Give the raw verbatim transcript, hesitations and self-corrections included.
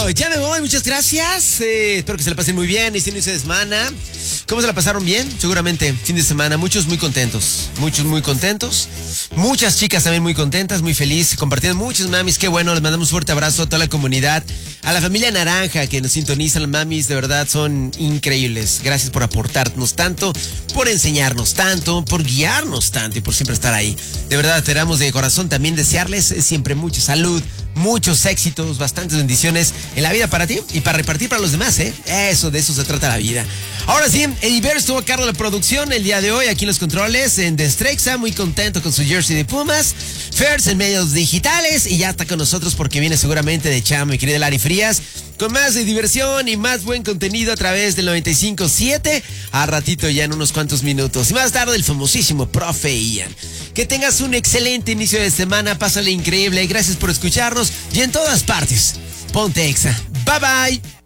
Bueno, ya me voy, muchas gracias. Eh, espero que se la pasen muy bien. Este inicio de semana. ¿Cómo se la pasaron bien? Seguramente, fin de semana, muchos muy contentos. Muchos muy contentos. Muchas chicas también muy contentas, muy felices, compartiendo muchas mamis. Qué bueno, les mandamos un fuerte abrazo a toda la comunidad. A la familia Naranja que nos sintonizan, las mamis, de verdad son increíbles. Gracias por aportarnos tanto, por enseñarnos tanto, por guiarnos tanto y por siempre estar ahí. De verdad, esperamos de corazón también desearles siempre mucha salud, muchos éxitos, bastantes bendiciones en la vida para ti y para repartir para los demás, ¿eh? Eso, de eso se trata la vida. Ahora sí, Ediver estuvo a cargo de la producción el día de hoy, aquí en los controles, en Destrexa, muy contento con su jersey de Pumas. Fers en medios digitales y ya está con nosotros porque viene seguramente de chamo, mi querida Lari Frías, con más de diversión y más buen contenido a través del noventa y cinco punto siete. A ratito ya en unos cuantos minutos. Y más tarde el famosísimo profe Ian. Que tengas un excelente inicio de semana, pásale increíble, gracias por escucharnos y en todas partes. Ponte Exa. Bye bye.